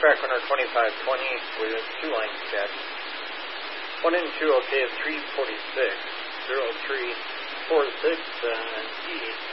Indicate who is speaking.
Speaker 1: track runner 2520 with 2 lines set. 1 and 2 okay at 346, 0346, and E